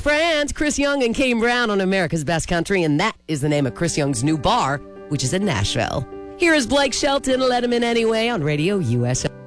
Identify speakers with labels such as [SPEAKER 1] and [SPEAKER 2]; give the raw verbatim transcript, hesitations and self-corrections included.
[SPEAKER 1] friends. Chris Young and Kane Brown on America's Best Country, and that is the name of Chris Young's new bar, which is in Nashville. Here is Blake Shelton, Let Him In Anyway on Radio U S A.